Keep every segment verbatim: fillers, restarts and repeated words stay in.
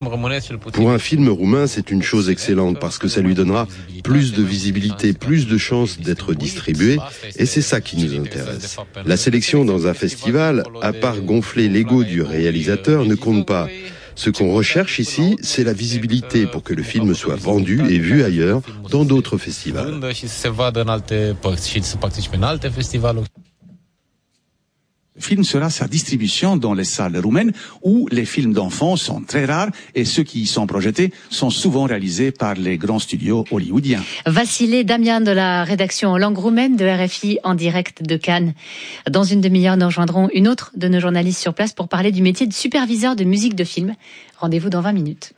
Pour un film roumain, c'est une chose excellente parce que ça lui donnera plus de visibilité, plus de chances d'être distribué, et c'est ça qui nous intéresse. La sélection dans un festival, à part gonfler l'ego du réalisateur, ne compte pas. Ce qu'on recherche ici, c'est la visibilité pour que le film soit vendu et vu ailleurs, dans d'autres festivals. Le film sera sa distribution dans les salles roumaines où les films d'enfants sont très rares et ceux qui y sont projetés sont souvent réalisés par les grands studios hollywoodiens. Vassile Damian de la rédaction en langue roumaine de R F I en direct de Cannes. Dans une demi-heure, nous rejoindrons une autre de nos journalistes sur place pour parler du métier de superviseur de musique de film. Rendez-vous dans vingt minutes.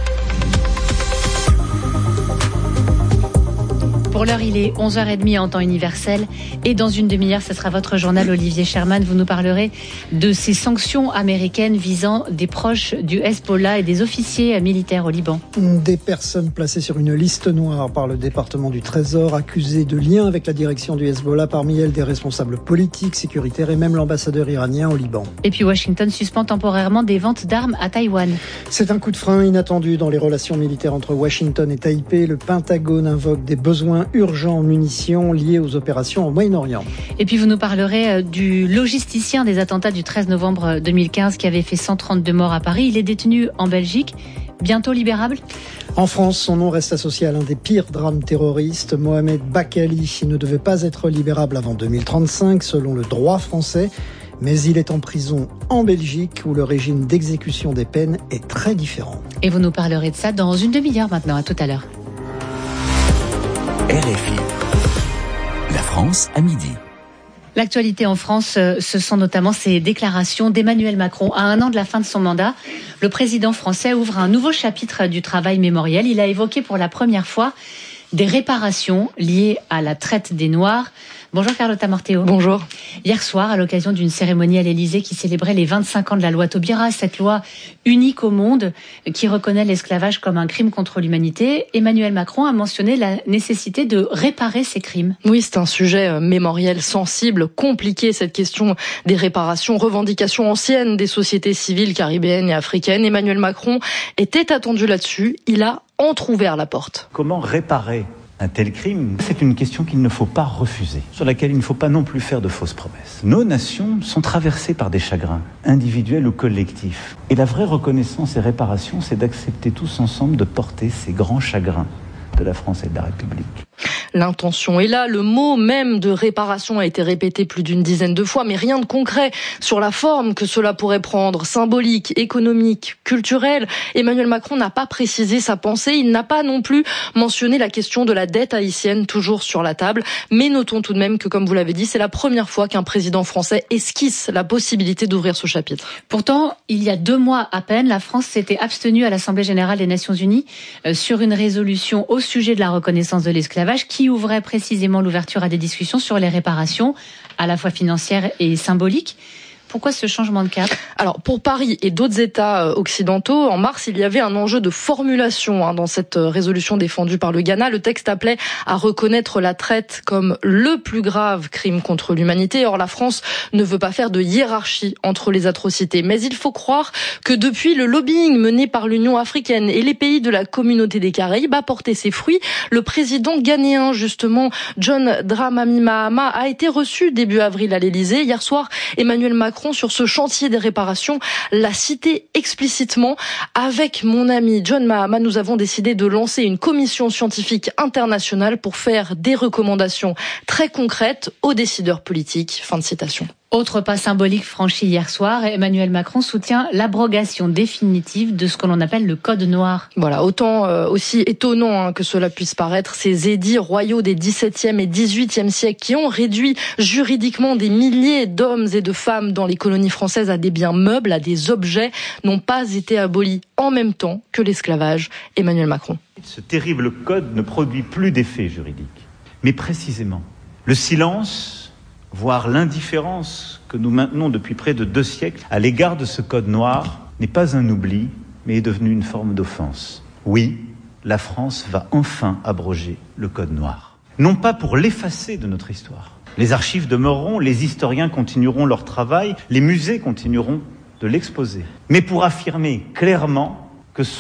Pour l'heure, il est onze heures trente en temps universel. Et dans une demi-heure, ce sera votre journal Olivier Sherman. Vous nous parlerez de ces sanctions américaines visant des proches du Hezbollah et des officiers militaires au Liban. Des personnes placées sur une liste noire par le département du Trésor, accusées de liens avec la direction du Hezbollah, parmi elles des responsables politiques, sécuritaires et même l'ambassadeur iranien au Liban. Et puis Washington suspend temporairement des ventes d'armes à Taïwan. C'est un coup de frein inattendu dans les relations militaires entre Washington et Taipei. Le Pentagone invoque des besoins urgents en munitions liés aux opérations au Moyen-Orient. Et puis vous nous parlerez du logisticien des attentats du treize novembre deux mille quinze qui avait fait cent trente-deux morts à Paris. Il est détenu en Belgique, bientôt libérable. En France, son nom reste associé à l'un des pires drames terroristes. Mohamed Bakali ne devait pas être libérable avant deux mille trente-cinq selon le droit français. Mais il est en prison en Belgique où le régime d'exécution des peines est très différent. Et vous nous parlerez de ça dans une demi-heure maintenant. À tout à l'heure. R F I. La France à midi. L'actualité en France, ce sont notamment ces déclarations d'Emmanuel Macron. À un an de la fin de son mandat, le président français ouvre un nouveau chapitre du travail mémoriel. Il a évoqué pour la première fois des réparations liées à la traite des Noirs. Bonjour Carlotta Morteo. Bonjour. Hier soir, à l'occasion d'une cérémonie à l'Élysée qui célébrait les vingt-cinq ans de la loi Taubira, cette loi unique au monde qui reconnaît l'esclavage comme un crime contre l'humanité, Emmanuel Macron a mentionné la nécessité de réparer ces crimes. Oui, c'est un sujet mémoriel sensible, compliqué, cette question des réparations, revendications anciennes des sociétés civiles caribéennes et africaines. Emmanuel Macron était attendu là-dessus. Il a entrouvert la porte. Comment réparer un tel crime? C'est une question qu'il ne faut pas refuser, sur laquelle il ne faut pas non plus faire de fausses promesses. Nos nations sont traversées par des chagrins, individuels ou collectifs. Et la vraie reconnaissance et réparation, c'est d'accepter tous ensemble de porter ces grands chagrins de la France et de la République. L'intention est là, le mot même de réparation a été répété plus d'une dizaine de fois, mais rien de concret sur la forme que cela pourrait prendre, symbolique, économique, culturelle. Emmanuel Macron n'a pas précisé sa pensée, il n'a pas non plus mentionné la question de la dette haïtienne, toujours sur la table. Mais notons tout de même que, comme vous l'avez dit, c'est la première fois qu'un président français esquisse la possibilité d'ouvrir ce chapitre. Pourtant, il y a deux mois à peine, la France s'était abstenue à l'Assemblée générale des Nations Unies euh, sur une résolution au sujet de la reconnaissance de l'esclavage qui ouvrait précisément l'ouverture à des discussions sur les réparations, à la fois financières et symboliques. Pourquoi ce changement de cap? Alors, pour Paris et d'autres États occidentaux, en mars, il y avait un enjeu de formulation hein, dans cette résolution défendue par le Ghana. Le texte appelait à reconnaître la traite comme le plus grave crime contre l'humanité. Or, la France ne veut pas faire de hiérarchie entre les atrocités. Mais il faut croire que depuis, le lobbying mené par l'Union africaine et les pays de la communauté des Caraïbes a porté ses fruits. Le président ghanéen, justement, John Dramani Mahama, a été reçu début avril à l'Élysée. Hier soir, Emmanuel Macron, sur ce chantier des réparations, l'a cité explicitement. Avec mon ami John Mahama, nous avons décidé de lancer une commission scientifique internationale pour faire des recommandations très concrètes aux décideurs politiques. Fin de citation. Autre pas symbolique franchi hier soir, Emmanuel Macron soutient l'abrogation définitive de ce que l'on appelle le code noir. Voilà, autant euh, aussi étonnant hein, que cela puisse paraître, ces édits royaux des dix-septième et dix-huitième siècles qui ont réduit juridiquement des milliers d'hommes et de femmes dans les colonies françaises à des biens meubles, à des objets, n'ont pas été abolis en même temps que l'esclavage. Emmanuel Macron. Ce terrible code ne produit plus d'effet juridique, mais précisément le silence, voire l'indifférence que nous maintenons depuis près de deux siècles à l'égard de ce code noir n'est pas un oubli, mais est devenu une forme d'offense. Oui, la France va enfin abroger le code noir. Non pas pour l'effacer de notre histoire. Les archives demeureront, les historiens continueront leur travail, les musées continueront de l'exposer. Mais pour affirmer clairement